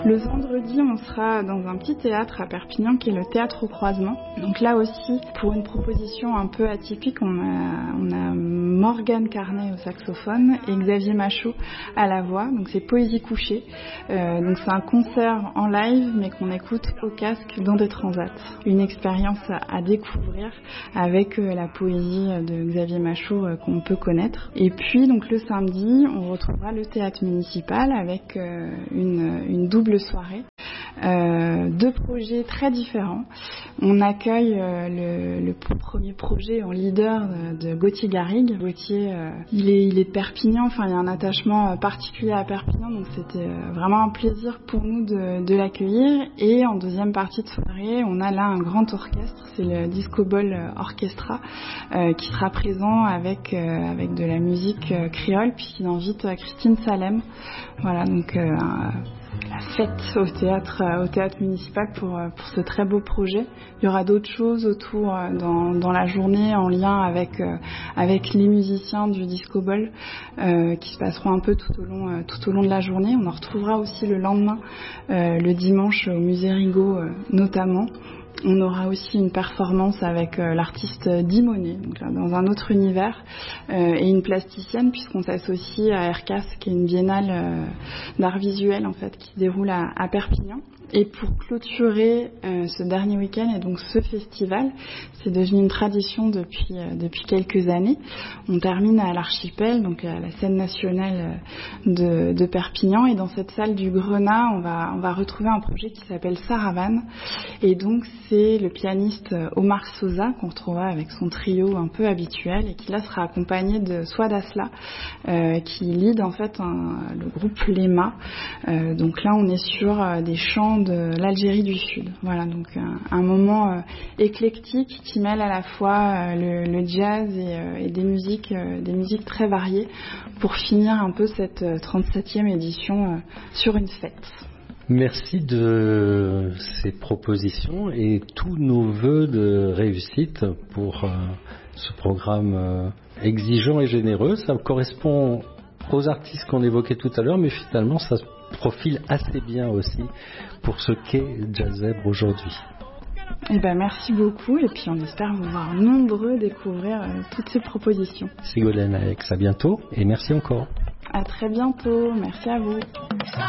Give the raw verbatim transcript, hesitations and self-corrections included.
Le vendredi, on sera dans un petit théâtre à Perpignan qui est le Théâtre au Croisement. Donc là aussi, pour une proposition un peu atypique, on a, on a Morgane Carnet au saxophone et Xavier Machaut à la voix. Donc c'est Poésie couchée. Euh, donc c'est un concert en live mais qu'on écoute au casque dans des transats. Une expérience à, à découvrir avec euh, la poésie de Xavier Machaut euh, qu'on peut connaître. Et puis donc le samedi, on retrouvera le théâtre municipal avec euh, une, une double soirée, euh, deux projets très différents. On accueille euh, le, le premier projet en leader de, de Gauthier Garrigue. Gauthier, euh, il, est, il est de Perpignan, enfin il y a un attachement particulier à Perpignan, donc c'était vraiment un plaisir pour nous de, de l'accueillir. Et en deuxième partie de soirée, on a là un grand orchestre, c'est le Disco Ball Orchestra, euh, qui sera présent avec, euh, avec de la musique euh, créole, puisqu'il invite euh, Christine Salem. Voilà, donc euh, la fête au théâtre, au théâtre municipal pour, pour ce très beau projet. Il y aura d'autres choses autour dans, dans la journée en lien avec, avec les musiciens du Disco Ball euh, qui se passeront un peu tout au, long, tout au long de la journée. On en retrouvera aussi le lendemain, euh, le dimanche au musée Rigaud euh, notamment. On aura aussi une performance avec euh, l'artiste Dimonet, donc là, dans un autre univers, euh, et une plasticienne puisqu'on s'associe à ERCAS, qui est une biennale euh, d'art visuel en fait, qui se déroule à, à Perpignan. Et pour clôturer euh, ce dernier week-end et donc ce festival, c'est devenu une tradition depuis euh, depuis quelques années. On termine à l'Archipel, donc à la scène nationale de, de Perpignan, et dans cette salle du Grenat, on va on va retrouver un projet qui s'appelle Saravane. Et donc c'est le pianiste Omar Sosa qu'on retrouvera avec son trio un peu habituel et qui là sera accompagné de Swad Asla euh, qui lead en fait un, le groupe Lema. Euh, donc là on est sur euh, des chants de l'Algérie du Sud. Voilà, donc un, un moment euh, éclectique qui mêle à la fois euh, le, le jazz et, euh, et des musiques, euh, des musiques très variées pour finir un peu cette euh, trente-septième édition euh, sur une fête. Merci de ces propositions et tous nos vœux de réussite pour euh, ce programme euh, exigeant et généreux. Ça correspond aux artistes qu'on évoquait tout à l'heure, mais finalement ça se profile assez bien aussi pour ce qu'est Jazz Zèbre aujourd'hui. Eh ben, merci beaucoup et puis on espère vous voir nombreux découvrir euh, toutes ces propositions. Ségolène Alex, à bientôt et merci encore. À très bientôt, merci à vous.